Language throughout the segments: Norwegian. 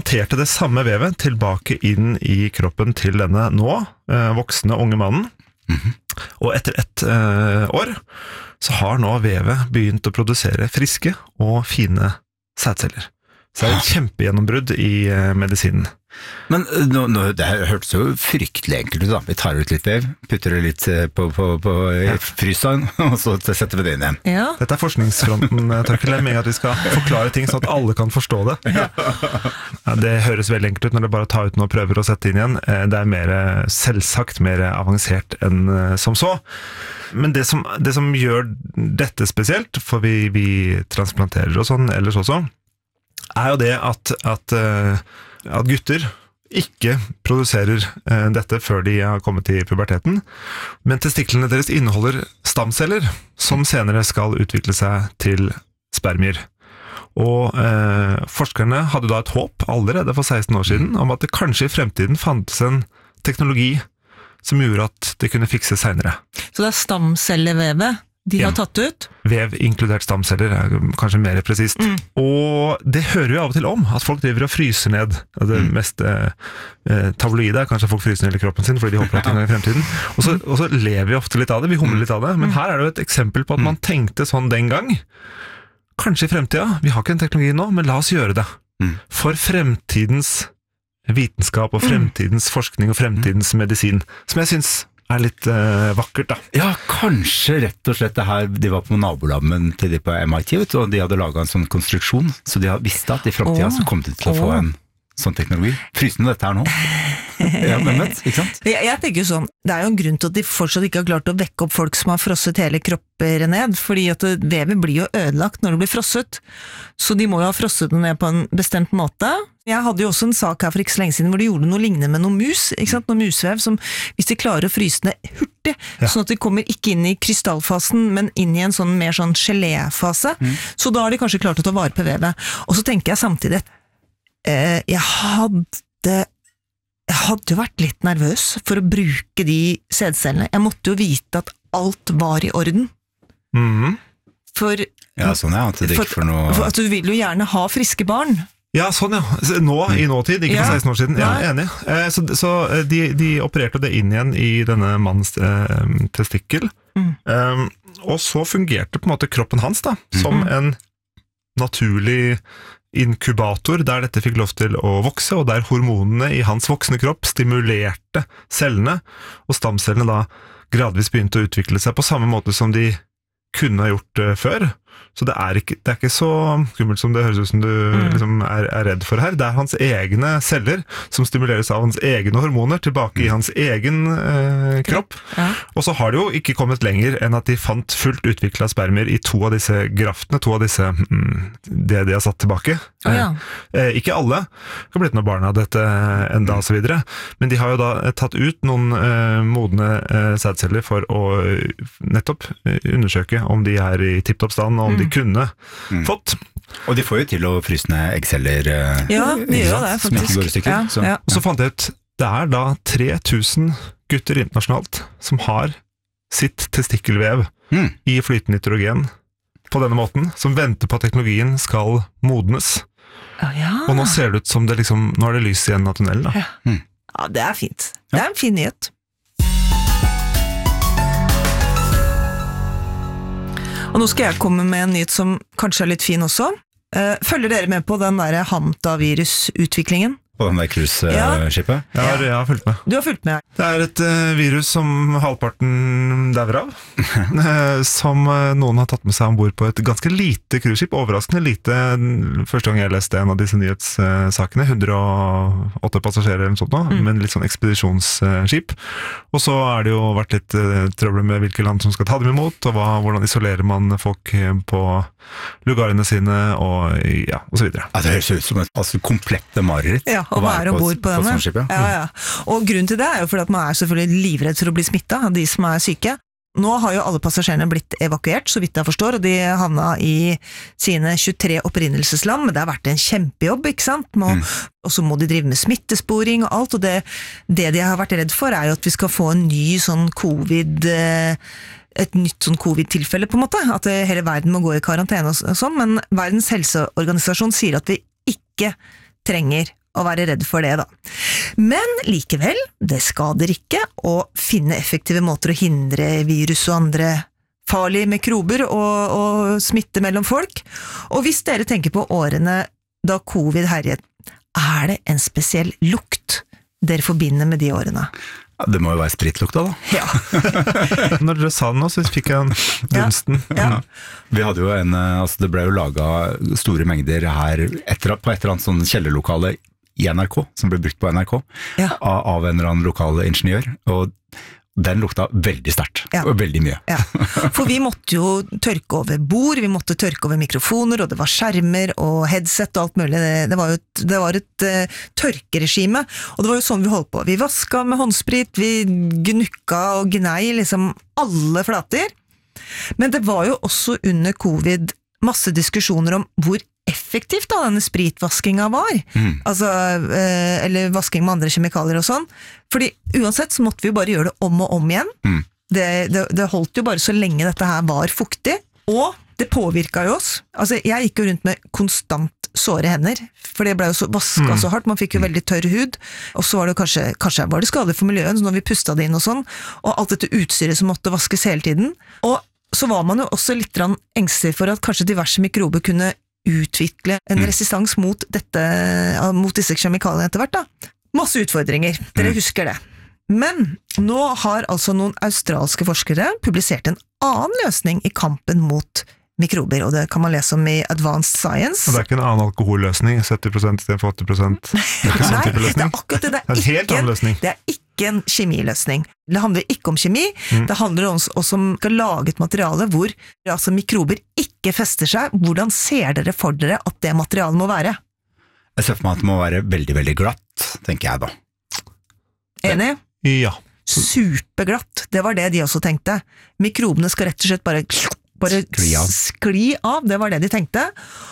implanterte det samme vevet tilbake inn i kroppen til denne nå voksne unge mannen. Og etter ett år så har nå vevet begynt å produsere friske og fine sædceller. Så det et kjempegjennombrudd i medisinen. Men det hørtes jo fryktelig enkelt ut da. Vi tar ut litt vev, putter det litt på fryseren, og så setter vi det inn igjen. Ja. Dette forskningsfronten, Torkel. Jeg mener at vi skal forklare ting sånn at alle kan forstå det. Ja, det høres veldig enkelt ut når det bare tar ut noen prøver og setter inn igjen. Det mer selvsagt, mer avansert enn som så. Men det som gjør dette spesielt, for vi transplanterer og sånn ellers også, jo det at gutter ikke produserer dette før de har kommet i puberteten, men testiklene deres inneholder stamceller som senere skal utvikle seg til spermier. Og forskerne hadde da et håp allerede for 16 år siden om at det kanskje i fremtiden fantes en teknologi som gjorde at det kunne fikse senere. Så det stamcellevevet de har tatt ut? Vev inkludert stamceller kanskje mer presist. Og det hører vi av og til om, at folk driver og fryser ned. Det mest tabloide kanskje folk fryser ned hele kroppen sin, fordi de håper at en gang i fremtiden. Og så lever vi ofte litt av det, vi humler litt av det, men her det jo et eksempel på at man tenkte sånn den gang. Kanskje i fremtiden, vi har ikke en teknologi nå, men la oss gjøre det. For fremtidens vitenskap og fremtidens forskning og fremtidens medisin, som jeg synes litt vakkert da. Ja, kanskje rett og slett det her, de var på nabolammen til de på MIT, og de hadde laget en sånn konstruksjon, så de visste at i fremtiden så kom de til å få en sånn teknologi. Frysende dette her nå. Ja, men ikke sant? Jeg tenker jo sånn, det jo en grunn til at de fortsatt ikke har klart å vekke opp folk som har frosset hele kropper ned, fordi at vevet blir jo ødelagt når det blir frosset, så de må jo ha frosset det ned på en bestemt måte. Jeg hadde jo også en sak her for ikke så lenge siden hvor de gjorde noe lignende med noen mus, ikke sant? Noen musvev som, hvis de klarer å fryse ned hurtig, sånn at de kommer ikke inn i krystallfasen, men inn i en sånn mer sånn geléfase, så da har de kanskje klart å ta vare på vevet. Og så tenker jeg samtidig, jeg hadde jo vært litt nervøs for å bruke de sædcellene. Jeg måtte jo vite at alt var i orden. For, ja, sånn at det ikke for noe... For at du vil jo gjerne ha friske barn. Ja, sånn ja. Nå, i nåtid, ikke for 16 år siden. Ja, jeg enig. Så de opererte det inn igjen i denne mannens testikkel. Og så fungerte på en måte kroppen hans da, som en naturlig inkubator der dette fikk lov til å vokse, og der hormonene i hans voksne kropp stimulerte cellene, og stamcellene da gradvis begynte å utvikle seg på samme måte som de kunne ha gjort før. Så det ikke så skummelt som det høres ut som du liksom redd for her. Det hans egne celler som stimuleres av hans egne hormoner tilbake i hans egen kropp. Og så har det jo ikke kommet lenger enn at de fant fullt utviklet spermier i to av disse graftene, to av disse det de har satt tilbake. Ikke alle. Det har blitt noen barn av dette enda og så videre. Men de har jo da tatt ut noen modne sædceller for å nettopp undersøke om de i tipptoppstand, og om de kunne fått. Og de får jo til å fryse ned eggceller, ja, de gjør det faktisk. Som ikke går i stykker. Og så fant jeg ut, det da 3000 gutter internasjonalt som har sitt testikkelvev i flytende nitrogen på denne måten, som venter på at teknologien skal modnes. Og nå ser det ut som det liksom, nå det lys igjen av tunnelen da. Ja, det fint. Det en fin nyhet. Og nå skal jeg komme med en nyhet som kanskje litt fin også. Følger dere med på den der hantavirus-utviklingen? På den der cruise-skipet? Ja, jeg har fulgt med. Du har fulgt med? Det et virus som halvparten dauer av, som noen har tatt med seg ombord på et ganske lite cruiseskip, overraskende lite, første gang jeg leste en av disse nyhetssakene, 108 passasjerer eller noe sånt nå, men litt sånn ekspedisjonsskip. Og så det jo vært litt trøbbel med hvilke land som skal ta dem imot, og hvordan isolerer man folk på lugarene sine, og ja, og så videre. Ja, det høres ut som et komplett mareritt. Ja, å være ombord på denne. Ja. Og grunnen til det jo fordi at man selvfølgelig livredd for å bli smittet av de som syke. Nå har jo alle passasjerene blitt evakuert, så vidt jeg forstår, og de havnet i sine 23 opprinnelsesland, men det har vært en kjempejobb, ikke sant? Og så må de drive med smittesporing og alt, og det de har vært redd for jo at vi skal få en ny sånn et nytt sånn covid-tilfelle på en måte, at hele verden må gå i karantene og sånn, men Verdens helseorganisasjon sier at vi ikke trenger å være redd for det da. Men likevel, det skader ikke å finne effektive måter å hindre virus og andre farlige mikrober og smitte mellom folk. Og hvis dere tenker på årene da covid herjet, det en spesiell lukt dere forbinder med de årene? Ja, det må jo være spritlukta da. Ja. Når dere sa det nå, så fikk jeg dunsten. Ja. Vi hadde jo altså det ble jo laget store mengder her, på et eller annet sånn kjellerlokale i NRK, som ble brukt på NRK, av en eller annen lokale ingeniør, og den lukta veldig sterkt, og veldig mye. Ja. For vi måtte jo tørke over bord, vi måtte tørke over mikrofoner, og det var skjermer og headset og alt mulig. Det var et tørkeregime, og det var jo sånn vi holdt på. Vi vasket med håndsprit, vi gnukka og gnei liksom alle flater. Men det var jo også under covid masse diskusjoner om hvor effektivt da denne spritvaskinga var. Altså, eller vasking med andre kjemikalier og sånn. Fordi uansett så måtte vi jo bare gjøre det om og om igjen. Det holdt jo bare så lenge dette her var fuktig, og det påvirket jo oss. Altså, jeg gikk jo rundt med konstant såre hender, for det ble jo så vasket så hardt, man fikk jo veldig tørr hud, og så var det kanskje var det skadelig for miljøet, når vi pustet det inn og sånn, og alt dette utstyret som måtte vaskes hele tiden. Og så var man jo også litt engstelig for at kanskje diverse mikrober kunne utvikle en resistans mot disse kjemikaliene etter hvert da. Masse utfordringer, dere husker det. Men nå har altså noen australske forskere publisert en annen løsning i kampen mot mikrober, og det kan man lese om i Advanced Science. Og det ikke en annen alkoholløsning, 70% i stedet for 80%? Det ikke sånn type løsning? Nei, det akkurat det. Det en helt annen løsning. Det ikke en kjemiløsning. Det handler ikke om kjemi, det handler også om å lage et materiale hvor altså mikrober ikke fester seg. Hvordan ser dere for dere at det materialet må være? Jeg ser for meg at det må være veldig, veldig glatt, tenker jeg da. Enig? Ja. Superglatt, det var det de også tenkte. Mikrobene skal rett og slett bare skli av, det var det de tenkte.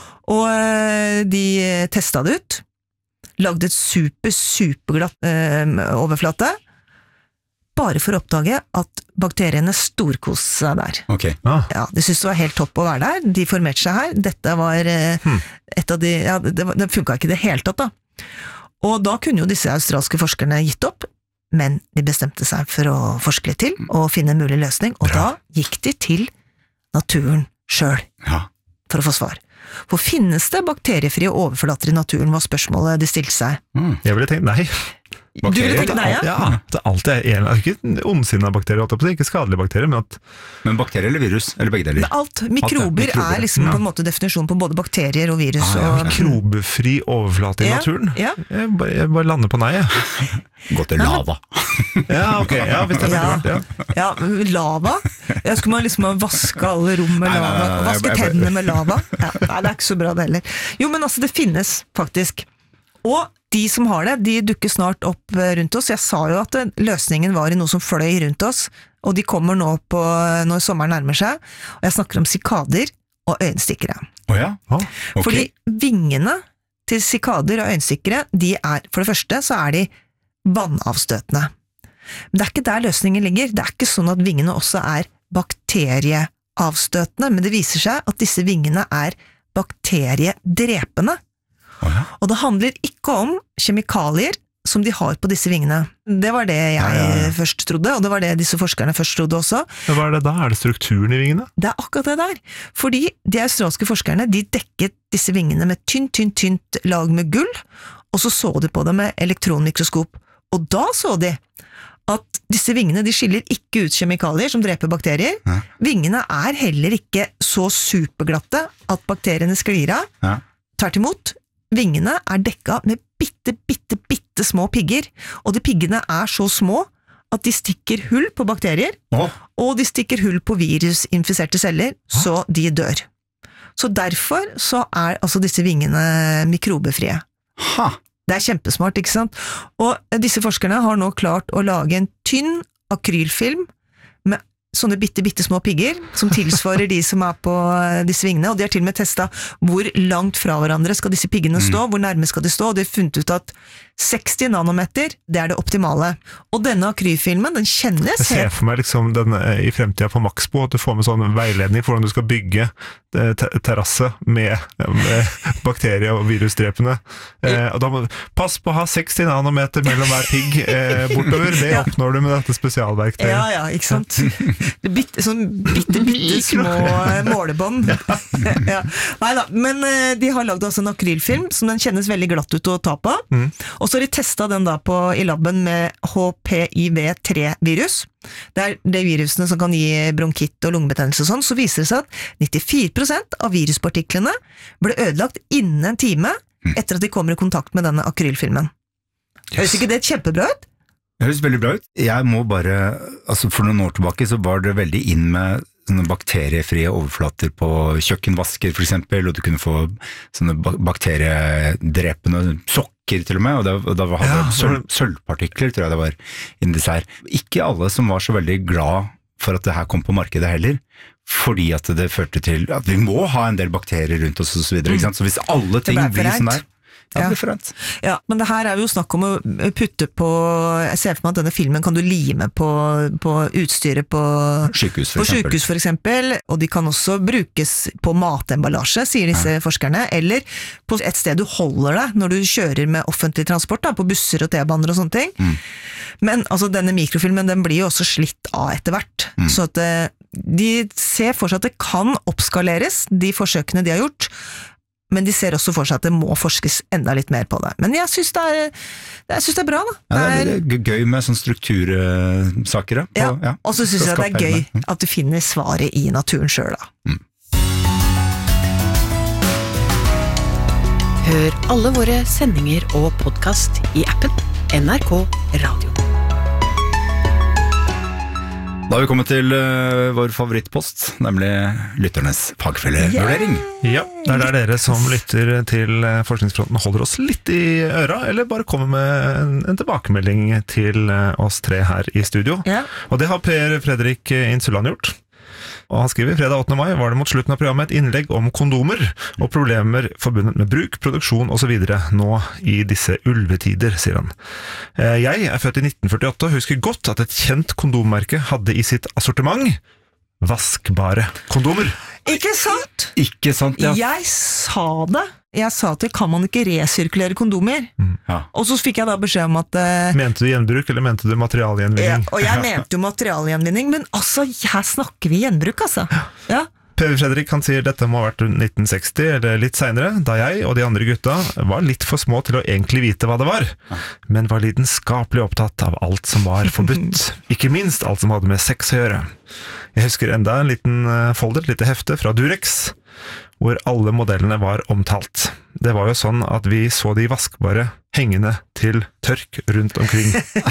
Og de testet det ut, lagde et superglatt overflate, bare for å oppdage at bakteriene storkoste seg der. Okay. Ja, de syntes det var helt topp å være der, de formerte seg her, dette var et av de, det funket ikke det helt tatt da. Og da kunne jo disse australske forskerne gitt opp, men de bestemte seg for å forske litt til, og finne en mulig løsning, og da gikk de til naturen selv, for å få svar. For finnes det bakteriefrie overflater i naturen, var spørsmålet de stilte seg? Jeg ville tenkt nei. Du ville tenkt nei, ja? Det alltid ikke ondsinnet bakterier, ikke skadelige bakterier, men bakterier eller virus, eller begge deler? Alt. Mikrober liksom på en måte definisjon på både bakterier og virus. Mikrobefri overflate i naturen? Ja. Jeg bare lander på nei. Gå til lava. Ja, ok. Ja, hvis det vært. Ja, lava? Jeg skulle man liksom vaske alle rom med lava, vaske tennene med lava. Ja, nei, det ikke så bra det heller. Jo, men altså, det finnes faktisk. Og de som har det, de dukker snart opp rundt oss. Jeg sa jo at løsningen var i noe som fløy rundt oss, og de kommer nå når sommeren nærmer seg, og jeg snakker om sikader og øyenstikkere. Okay. Fordi vingene til sikader og øyenstikkere, for det første så de vannavstøtende. Men det ikke der løsningen ligger. Det ikke sånn at vingene også bakterieavstøtende, men det viser seg at disse vingene bakteriedrepende. Og det handler ikke om kjemikalier som de har på disse vingene. Det var det jeg først trodde, og det var det disse forskerne først trodde også. Hva det da? Det strukturen i vingene? Det akkurat det der. Fordi de australske forskerne, de dekket disse vingene med tynt lag med gull, og så de på det med elektronmikroskop. Og da så de at disse vingene, de skiller ikke ut kjemikalier som dreper bakterier. Vingene heller ikke så superglatte at bakteriene sklir av. Tvert imot, vingene dekket med bitte små pigger, og de piggene så små at de stikker hull på bakterier, og de stikker hull på virusinfiserte celler, så de dør. Så derfor så altså disse vingene mikrobefrie. Det kjempesmart, ikke sant? Og disse forskerne har nå klart å lage en tynn akrylfilm med sånne bitte små pigger, som tilsvarer de som på disse vingene, og de har til og med testet hvor langt fra hverandre skal disse piggene stå, hvor nærme skal de stå, og de har funnet ut at 60 nanometer, det det optimale. Og denne akrylfilmen, den kjennes Jeg ser for meg liksom den i fremtiden på Maxbo, at du får med sånn veiledning for hvordan du skal bygge terrasse med bakterie- og virusdrepende. Og da må pass på å ha 60 nanometer mellom hver pigg bortover, det oppnår du med dette spesialverktøyet. Ja, ikke sant? Sånn bitte små målebånd. Ja. Neida, men de har laget altså en akrylfilm som den kjennes veldig glatt ut å ta på. Og så har de testet den da i labben med HPIV-3-virus. Det det virusene som kan gi bronkitt og lungebetennelse og sånn, så viser det seg at 94% av viruspartiklene ble ødelagt innen en time etter at de kommer i kontakt med denne akrylfilmen. Høres ikke det kjempebra ut? Det høres veldig bra ut. Jeg må bare, altså for noen år tilbake så var det veldig inn med sånne bakteriefrie overflater på kjøkkenvasker for eksempel, og du kunne få sånne bakteriedrepende sokker til og med, og da hadde jeg sølvpartikler, tror jeg det var, inni disse her. Ikke alle som var så veldig glad for at det her kom på markedet heller, fordi at det førte til at vi må ha en del bakterier rundt oss og så videre, ikke sant? Så hvis alle ting blir sånn der, ja, men det her jo snakk om å putte på, jeg ser for meg at denne filmen kan du lime på utstyret på sykehus for eksempel, og de kan også brukes på matemballasje, sier disse forskerne, eller på et sted du holder deg når du kjører med offentlig transport, da, på busser og T-baner og sånne ting. Men altså, denne mikrofilmen, den blir jo også slitt av etter hvert, så at de ser for seg at det kan oppskaleres, de forsøkene de har gjort, men de ser også for seg at det må forskes enda litt mer på det. Men jeg synes det bra, da. Ja, det er gøy med sånne struktursaker. Ja, og så synes jeg det er gøy at du finner svaret i naturen selv, da. Hør alle våre sendinger og podcast i appen NRK Radio. Da har vi kommet til vår favorittpost, nemlig lytternes fagfellevurdering. Ja, det der dere som lytter til Forskningsfronten holder oss litt i øra, eller bare kommer med en tilbakemelding til oss tre her i studio. Ja. Og det har Per Fredrik Insuland gjort. Og han skriver, fredag 8. mai var det mot slutten av programmet et innlegg om kondomer og problemer forbundet med bruk, produksjon og så videre nå i disse ulvetider, sier han. Jeg født i 1948 og husker godt at et kjent kondommerke hadde i sitt assortiment vaskbare kondomer. Ikke sant? Ikke sant, ja. Jeg sa det. Jeg sa til, kan man ikke resirkulere kondomer? Ja. Og så fikk jeg da beskjed om at... Mente du gjenbruk, eller mente du materialgjenvinning? Ja, og jeg mente jo materialgjenvinning, men altså, her snakker vi gjenbruk, altså. Ja. Per Fredrik, han sier dette må ha vært 1960 eller litt senere, da jeg og de andre gutta var litt for små til å egentlig vite hva det var, men var lidenskapelig opptatt av alt som var forbudt, ikke minst alt som hadde med sex å gjøre. Jeg husker enda en liten folder, et lite hefte fra Durex, hvor alle modellene var omtalt. Det var jo sånn at vi så de vaskbare hengende til tørk rundt omkring.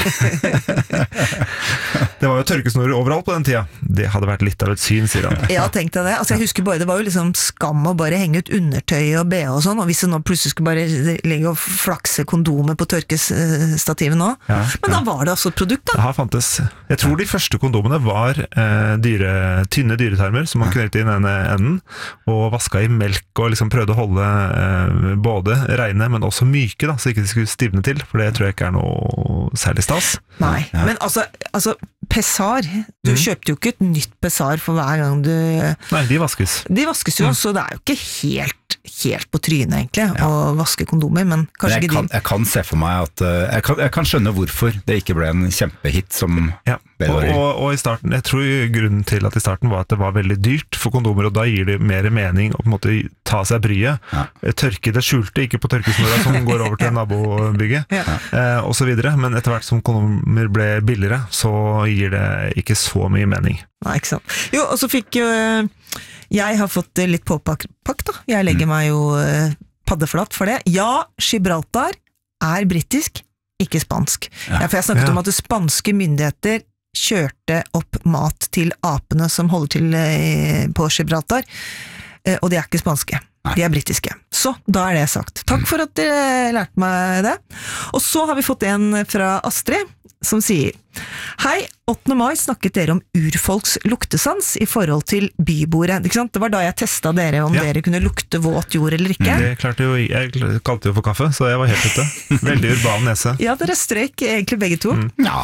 Det var jo tørkesnorer overalt på den tida. Det hadde vært litt av et syn, sier han. Ja, tenkte jeg det. Altså, jeg husker bare, det var jo liksom skam å bare henge ut undertøy og BH og sånn, og hvis det nå plutselig skulle bare ligge og flakse kondomer på tørkestativet nå. Ja, men da var det altså et produkt, da. Det fantes. Jeg tror de første kondomene var tynne dyretarmer som man knyttet inn ene enden, og vaska i melk og liksom prøvde å holde både reine, men også myke, da, så ikke de skulle stivne til, for det tror jeg ikke noe særlig stas. Nei, men altså Pessar, du kjøpte jo ikke et nytt Pessar for hver gang du... Nei, de vaskes. De vaskes jo, så det er jo ikke helt på trynet egentlig, å vaske kondomer, men kanskje ikke de... Jeg kan se for meg at, jeg kan skjønne hvorfor det ikke ble en kjempehit som... Ja, og i starten, jeg tror grunnen til at i starten var at det var veldig dyrt for kondomer, og da gir det mer mening å på en måte ta seg bryet, tørke det skjulte, ikke på tørkesnora som går over til nabobygget, og så videre, men etter hvert som kondomer ble billigere, så gir det ikke så mye mening. Nei, ikke sant. Jo, og så fikk jo... Jeg har fått litt påpakk da. Jeg legger meg jo paddeflatt for det. Ja, Gibraltar er britisk, ikke spansk. Ja, for jeg snakket om at spanske myndigheter kjørte opp mat til apene som holder til på Gibraltar, og de er ikke spanske. De er britiske. Så, da er det sagt. Takk for at dere lærte meg det. Og så har vi fått en fra Astrid, som sier Hei, 8. mai snakket dere om urfolks luktesans I forhold til bybordet, ikke sant? Det var da jeg testet dere om dere kunne lukte våt jord eller ikke. Det klarte jo, jeg kalte jo for kaffe, så jeg var helt ute. Veldig urban nese. Ja, dere strøk egentlig begge to.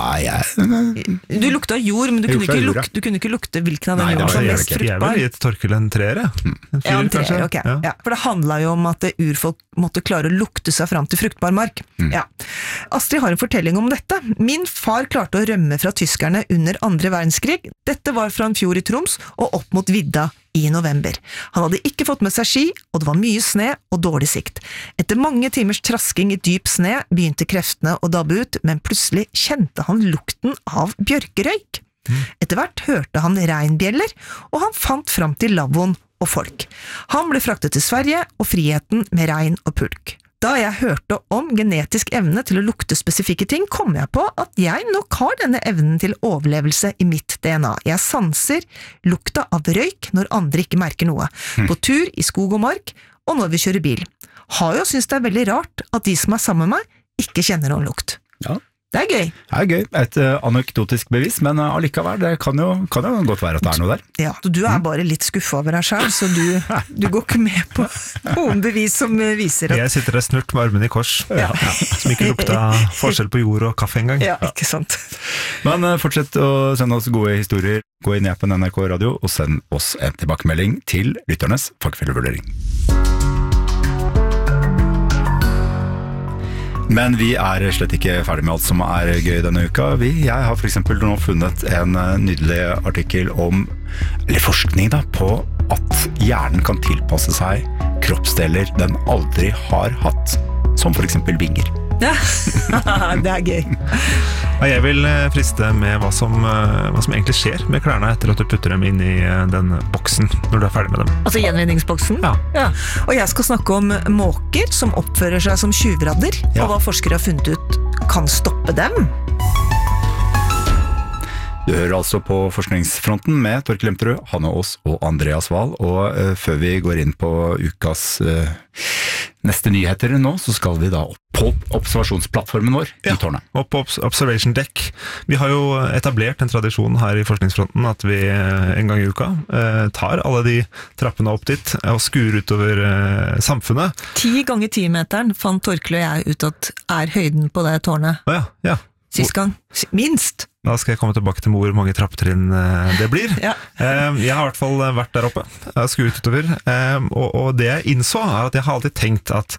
Du lukta jord, men du kunne ikke lukte hvilken av den jord som mest fruktbar. Jeg vil gi et Torkel en 3, en 3, ok. Ja, for det handlet jo om at urfolk måtte klare å lukte seg fram til fruktbar mark. Ja. Astrid har en fortelling om dette. Min far klarte å rømme fra tyskerne under 2. verdenskrig. Dette var fra en fjord I Troms og opp mot vidda I november. Han hadde ikke fått med seg ski, og det var mye sne og dårlig sikt. Etter mange timers trasking I dyp sne begynte kreftene å dabbe ut, men plutselig kjente han lukten av bjørkerøyk. Etter hvert hørte han reinbjeller, og han fant fram til lavvoen og folk. Han ble fraktet til Sverige og friheten med rein og pulk. Da jeg hørte om genetisk evne til å lukte spesifikke ting, kom jeg på at jeg nok har denne evnen til overlevelse I mitt DNA. Jeg sanser lukta av røyk når andre ikke merker noe. På tur I skog og mark, og når vi kjører bil. Har jo syntes det veldig rart at de som sammen med meg, ikke kjenner noen lukt. Ja. Det gøy. Det gøy. Et anekdotisk bevis, men allikevel, det kan jo godt være at det noe der. Ja, du bare litt skuffet over deg selv, så du går ikke med på noen bevis som viser at... Jeg sitter der snurt med armen I kors, som ikke lukta forskjell på jord og kaffe engang. Ja, ikke sant. Men fortsett å sende oss gode historier. Gå inn I appen NRK Radio, og send oss en tilbakemelding til lytternes fagfellevurdering. Men vi slett ikke ferdig med alt som gøy denne uka. Jeg har for eksempel nå funnet en nydelig artikkel om, eller forskning da, på at hjernen kan tilpasse seg kroppsdeler den aldri har hatt, som for eksempel vinger. Ja, det gøy. Jeg vil friste med hva som egentlig skjer med klærne etter at du putter dem inn I den boksen når du ferdig med dem. Altså gjenvinningsboksen? Ja. Og jeg skal snakke om måker som oppfører seg som tjuvradder, og hva forskere har funnet ut kan stoppe dem. Du hører altså på forskningsfronten med Torkel Lemterud, Hanne Aas og Andreas Wahl, og før vi går inn på ukas neste nyheter nå, så skal vi da på observasjonsplattformen vår I tårnet. Og på Observation Deck. Vi har jo etablert en tradisjon her I forskningsfronten at vi en gang I uka tar alle de trappene opp dit og skuer utover samfunnet. 10 ganger 10-meteren fant Torkel og jeg ut at høyden på det tårnet. Ja. Sist gang. Minst. Da skal jeg komme tilbake til hvor mange trappetrinn det blir. Jeg har I hvert fall vært der oppe, skuet utover, og det jeg innså at jeg har alltid tenkt at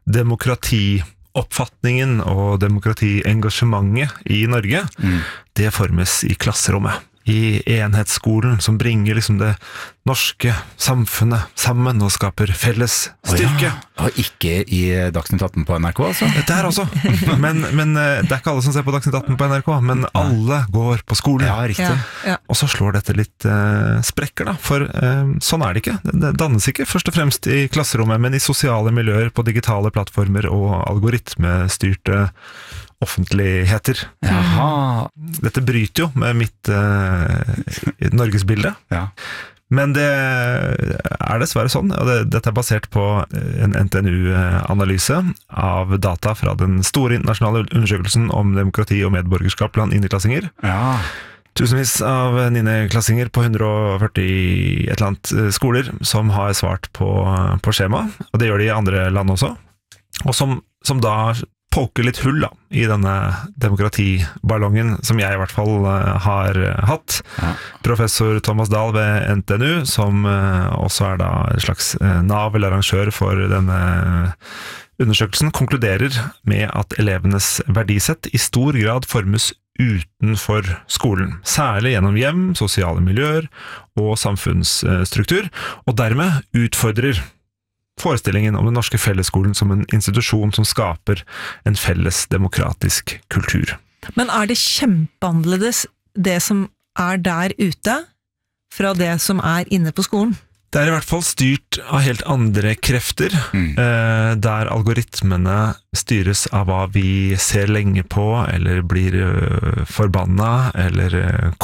demokratioppfatningen og demokratiengasjementet I Norge, det formes I klasserommet. I enhetsskolen som bringer liksom det norske samfunnet sammen og skaper felles styrke. Og ikke I Dagsnytt 18 på NRK, altså? Der også. Men det ikke alle som ser på Dagsnytt 18 på NRK, men alle går på skolen. Ja, riktig. Ja. Og så slår dette litt sprekker da, for sånn det ikke. Det dannes ikke først og fremst I klasserommet, men I sosiale miljøer, på digitale plattformer og algoritmestyrte offentligheter. Jaha. Dette bryter jo med mitt Norgesbilde. Ja. Men det dessverre sånn, og dette basert på en NTNU-analyse av data fra den store internasjonale undersøkelsen om demokrati og medborgerskap blant 9-klassinger. Ja. Tusenvis av 9-klassinger på 140 et eller annet skoler som har svart på skjema, og det gjør de I andre land også, og som da poker litt hull da, I denne demokratiballongen som jeg I hvert fall har hatt. Ja. Professor Thomas Dahl ved NTNU, som også da en slags nav eller arrangør for denne undersøkelsen, konkluderer med at elevenes verdisett I stor grad formes utenfor skolen, særlig gjennom hjem, sosiale miljøer og samfunnsstruktur, og dermed utfordrer forestillingen om den norske fellesskolen som en institusjon som skaper en felles demokratisk kultur. Men det kjempeannerledes det som der ute fra det som inne på skolen? Det I hvert fall styrt av helt andre krefter, der algoritmene styres av hva vi ser lenge på, eller blir forbanna, eller kåt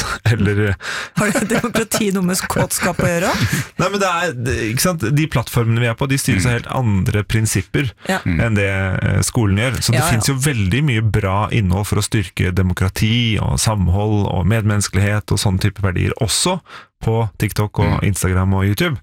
eller... Har demokrati noe med kåtskap å gjøre? Nei, men ikke sant? De plattformene vi er på, de styres av helt andre prinsipper enn det skolen gjør. Så det finnes jo veldig mye bra innhold for å styrke demokrati og samhold og medmenneskelighet og sånne type verdier, også på TikTok og Instagram og YouTube.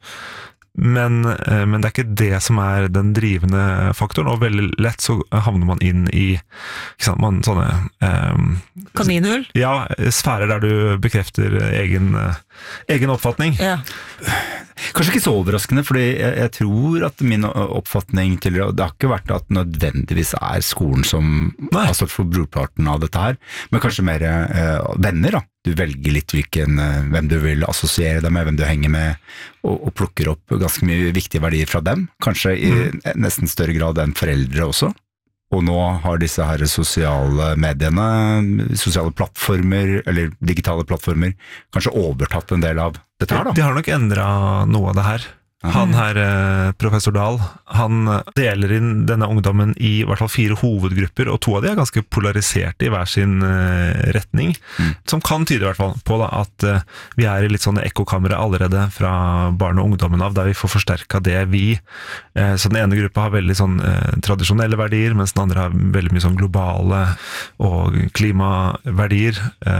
Men det er ikke det som er den drivende faktoren, og veldig lett så havner man inn i sånne kaninhull? Ja, sfærer der du bekrefter egen oppfatning. Ja. Kanskje ikke så overraskende, fordi jeg tror at min oppfatning til det har ikke vært at nødvendigvis er skolen som har stått for brorparten av dette her, men kanskje mer venner da. Du velger litt hvem du vil assosiere deg med, hvem du henger med, og plukker opp ganske mye viktige verdier fra dem, kanskje i nesten større grad enn foreldre også. Og nå har disse her sosiale mediene, sosiale plattformer, eller digitale plattformer, kanskje overtatt en del av dette her da. De har nok endret noe av det her. Han her, professor Dahl, han deler inn denne ungdommen i hvert fall 4 hovedgrupper, og 2 av de er ganske polariserte i hver sin retning, som kan tyde i hvert fall på da, at vi er i litt sånne ekkokamre allerede fra barn og ungdommen av, der vi får forsterket det vi. Så den ene gruppa har veldig sånn tradisjonelle verdier, mens den andre har veldig mye sånn globale og klimaverdier,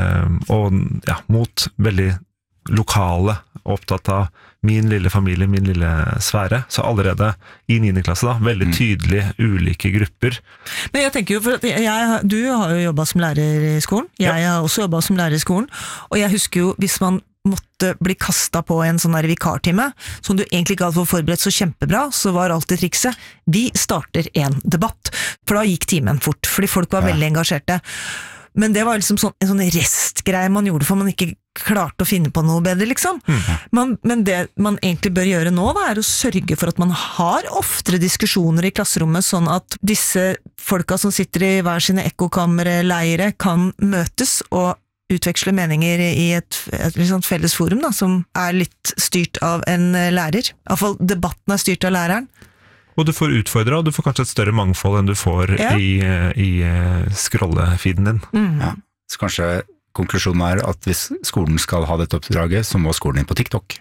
og mot veldig lokale, opptatt av min lille familie, min lille sfære. Så allerede i 9. klasse da, veldig tydelige ulike grupper. Men jeg tenker jo, for du har jo jobbet som lærer i skolen, jeg har også jobbet som lærer i skolen, og jeg husker jo hvis man måtte bli kastet på en sånn her vikartime, som du egentlig ikke hadde fått forberedt så kjempebra, så var alltid trikset, vi starter en debatt, for da gikk timen fort, fordi folk var veldig engasjerte. Men det var liksom en sånn restgreie man gjorde for man ikke klarte å finne på noe bedre, liksom. Men det man egentlig bør gjøre nå, er å sørge for at man har oftere diskusjoner i klasserommet, sånn at disse folka som sitter i hver sine ekkokamre-leire kan møtes og utveksle meninger i et liksom felles forum, da, som er litt styrt av en lærer. I hvert fall debatten er styrt av læreren. Og du får utfordre, og du får kanskje et større mangfold enn du får i scrollefeeden din. Ja. Så kanskje konklusjonen er at hvis skolen skal ha dette oppdraget, så må skolen inn på TikTok.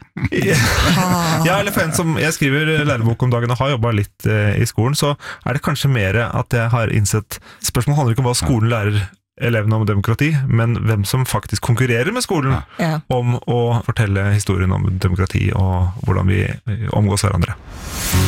Ja, eller for en som jeg skriver lærebok om dagen og har jobbet litt i skolen, så er det kanskje mer at jeg har innsett, spørsmålet handler ikke om hva skolen lærer elevene om demokrati, men hvem som faktisk konkurrerer med skolen om å fortelle historien om demokrati og hvordan vi omgås hverandre.